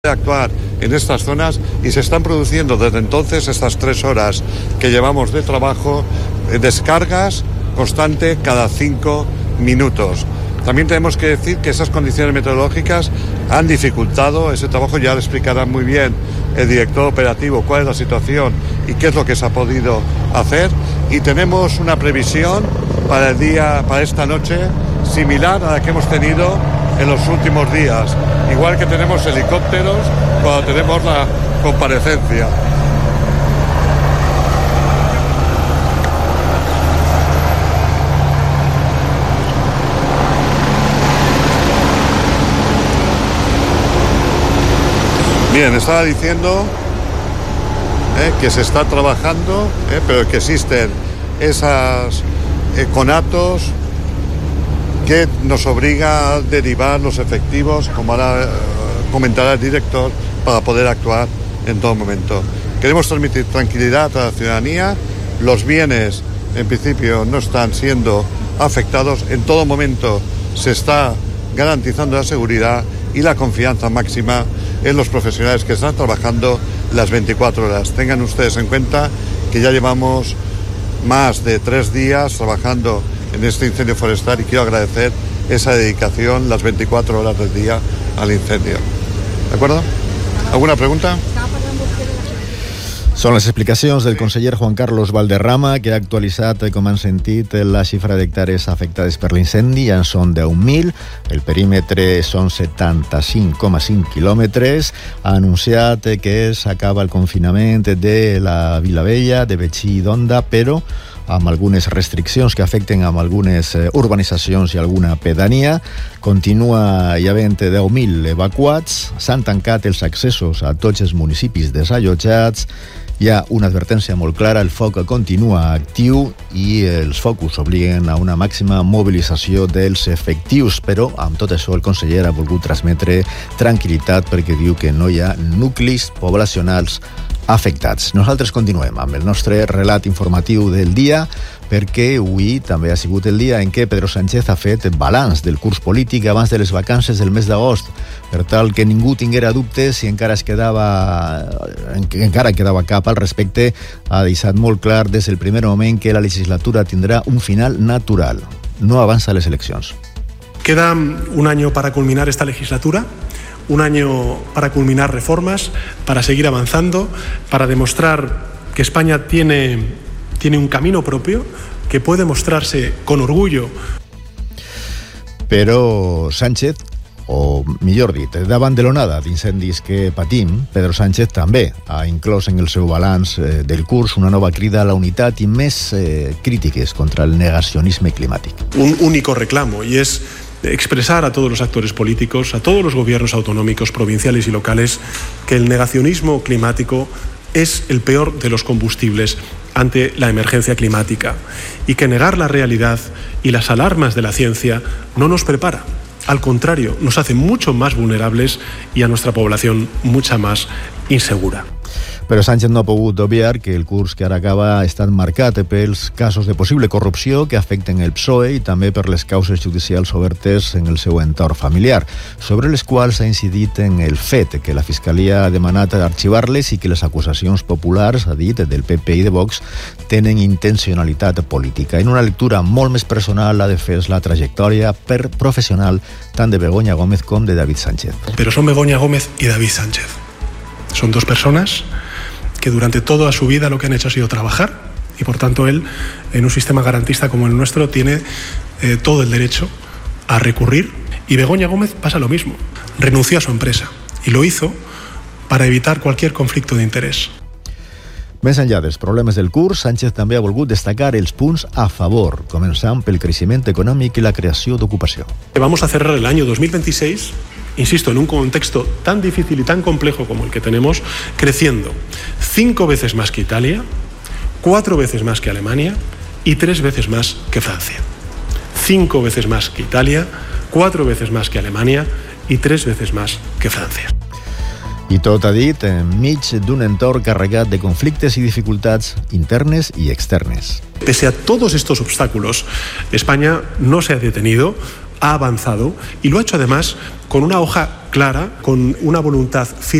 actuar en estas zonas y se están produciendo desde entonces, estas 3 horas que llevamos de trabajo, descargas constante cada 5 minutos. También tenemos que decir que esas condiciones meteorológicas han dificultado ese trabajo. Ya le explicará muy bien el director operativo cuál es la situación y qué es lo que se ha podido hacer. Y tenemos una previsión para esta noche similar a la que hemos tenido en los últimos días. Igual que tenemos helicópteros cuando tenemos la comparecencia. Bien, estaba diciendo que se está trabajando, pero que existen esas conatos que nos obliga a derivar los efectivos, como ahora comentará el director, para poder actuar en todo momento. Queremos transmitir tranquilidad a la ciudadanía. Los bienes, en principio, no están siendo afectados. En todo momento se está garantizando la seguridad y la confianza máxima en los profesionales que están trabajando las 24 horas. Tengan ustedes en cuenta que ya llevamos más de 3 días trabajando en este incendio forestal y quiero agradecer esa dedicación las 24 horas del día al incendio. ¿De acuerdo? ¿Alguna pregunta? Són les explicacions del conseller Juan Carlos Valderrama, que ha actualitzat, com han sentit, la xifra d'hectàrees afectades per l'incendi. Ja en són 10.000, el perímetre són 75,5 quilòmetres. Ha anunciat que s'acaba el confinament de la Vilavella, de Betxí i d'Onda, però amb algunes restriccions que afecten amb algunes urbanitzacions i alguna pedania. Continua hi havent 10.000 evacuats. S'han tancat els accessos a tots els municipis desallotjats. Hi ha una advertència molt clara, el foc continua actiu i els focus obliguen a una màxima mobilització dels efectius, però amb tot això el conseller ha volgut transmetre tranquil·litat perquè diu que no hi ha nuclis poblacionals afectats. Nosaltres continuem amb el nostre relat informatiu del dia, perquè avui també ha sigut el dia en què Pedro Sánchez ha fet balanç del curs polític abans de les vacances del mes d'agost, per tal que ningú tinguera dubtes i encara quedava cap al respecte. Ha deixat molt clar des del primer moment que la legislatura tindrà un final natural, no avança les eleccions. Queda un año para culminar esta legislatura, un año para culminar reformas, para seguir avanzando, para demostrar que España tiene un camino propio, que puede mostrarse con orgullo. Però Sánchez, o millor dit, davant de l'onada d'incendis que patim, Pedro Sánchez també ha inclòs en el seu balanç del curs una nova crida a la unitat i més crítiques contra el negacionisme climàtic. Un único reclamo, y es expresar a todos los actores políticos, a todos los gobiernos autonómicos, provinciales y locales, que el negacionismo climático es el peor de los combustibles ante la emergencia climática y que negar la realidad y las alarmas de la ciencia no nos prepara. Al contrario, nos hace mucho más vulnerables y a nuestra población mucha más insegura. Però Sánchez no ha pogut obviar que el curs que ara acaba ha estat marcat pels casos de possible corrupció que afecten el PSOE i també per les causes judicials obertes en el seu entorn familiar, sobre les quals ha incidit en el fet que la Fiscalia ha demanat arxivar-les i que les acusacions populars, ha dit, del PP i de Vox, tenen intencionalitat política. En una lectura molt més personal ha defès la trajectòria professional tant de Begoña Gómez com de David Sánchez. Pero son Begoña Gómez y David Sánchez. Son dos personas que durante toda su vida lo que han hecho ha sido trabajar y por tanto él, en un sistema garantista como el nuestro, tiene todo el derecho a recurrir. Y Begoña Gómez pasa lo mismo, renunció a su empresa y lo hizo para evitar cualquier conflicto de interés. Més enllà dels problemes del curs, Sánchez també ha volgut destacar els punts a favor, començant pel creixement econòmic i la creació d'ocupació. Vamos a cerrar el año 2026, insisto, en un contexto tan difícil y tan complejo como el que tenemos, creciendo 5 veces más que Italia, 4 veces más que Alemania y 3 veces más que Francia. 5 veces más que Italia, 4 veces más que Alemania y 3 veces más que Francia. I tot ha dit enmig d'un entorn carregat de conflictes i dificultats internes i externes. Pese a todos estos obstáculos, España no se ha detenido ha avanzado y lo ha hecho además con una hoja clara, con una voluntad firme